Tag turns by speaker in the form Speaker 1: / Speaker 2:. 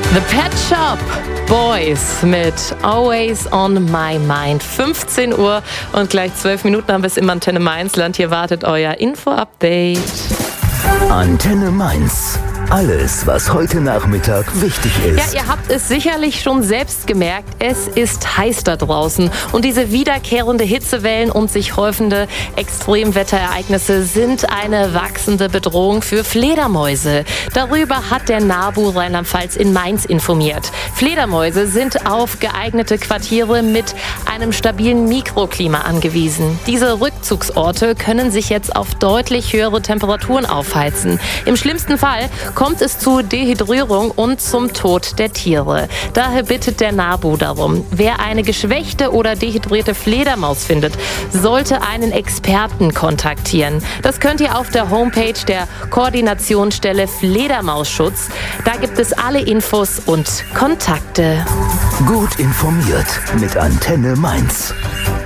Speaker 1: The Pet Shop Boys mit Always on My Mind. 15 Uhr und gleich 12 Minuten haben wir es im Antenne Mainz-Land. Hier wartet euer Info-Update.
Speaker 2: Antenne Mainz. Alles, was heute Nachmittag wichtig ist.
Speaker 1: Ja, ihr habt es sicherlich schon selbst gemerkt, es ist heiß da draußen. Und diese wiederkehrende Hitzewellen und sich häufende Extremwetterereignisse sind eine wachsende Bedrohung für Fledermäuse. Darüber hat der NABU Rheinland-Pfalz in Mainz informiert. Fledermäuse sind auf geeignete Quartiere mit einem stabilen Mikroklima angewiesen. Diese Rückzugsorte können sich jetzt auf deutlich höhere Temperaturen aufheizen. Im schlimmsten Fall kommt es zu Dehydrierung und zum Tod der Tiere. Daher bittet der NABU darum, wer eine geschwächte oder dehydrierte Fledermaus findet, sollte einen Experten kontaktieren. Das könnt ihr auf der Homepage der Koordinationsstelle Fledermausschutz. Da gibt es alle Infos und Kontakte.
Speaker 2: Gut informiert mit Antenne Mainz.